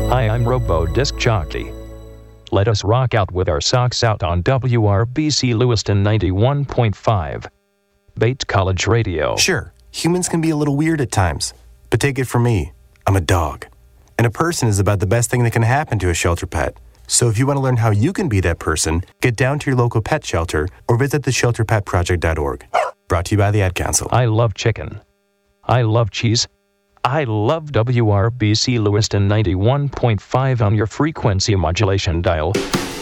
Hi, I'm Robo Disc Jockey. Let us rock out with our socks out on WRBC Lewiston 91.5. Bates College Radio. Sure, humans can be a little weird at times, but take it from me, I'm a dog. And a person is about the best thing that can happen to a shelter pet. So if you want to learn how you can be that person, get down to your local pet shelter or visit theshelterpetproject.org. Brought to you by the Ad Council. I love chicken. I love cheese. I love WRBC Lewiston 91.5 on your frequency modulation dial.